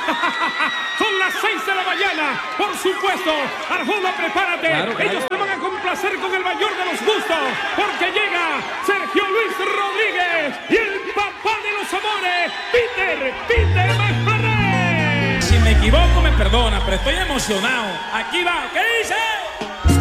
Son las 6 de la mañana. Por supuesto, Arjona, prepárate. Claro. Ellos te van a complacer con el mayor de los gustos, porque llega Sergio Luis Rodríguez y el papá de los amores, Peter Manjarrés. Si me equivoco, me perdona, pero estoy emocionado. Aquí va, ¿qué dice?